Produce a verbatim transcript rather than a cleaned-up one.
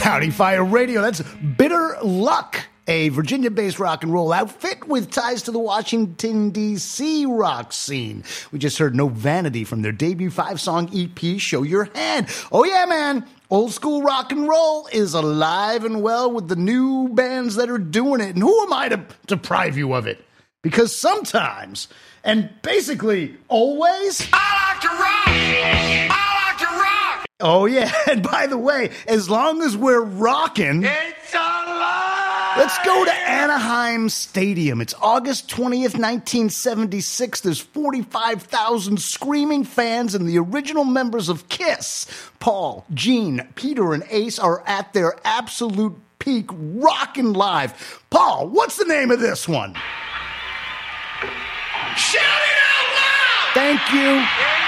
County Fire Radio. That's Bitter Luck, a Virginia-based rock and roll outfit with ties to the Washington, D C rock scene. We just heard No Vanity from their debut five-song E P, Show Your Hand. Oh yeah, man. Old school rock and roll is alive and well with the new bands that are doing it. And who am I to deprive you of it? Because sometimes, and basically always, I like to rock. I like to rock. Oh yeah, and by the way, as long as we're rocking, It's alive. let's go to Anaheim Stadium. It's August twentieth, nineteen seventy-six. There's forty-five thousand screaming fans, and the original members of KISS, Paul, Gene, Peter, and Ace, are at their absolute peak, rocking live. Paul, what's the name of this one? Shout it out loud. Thank you. Yeah.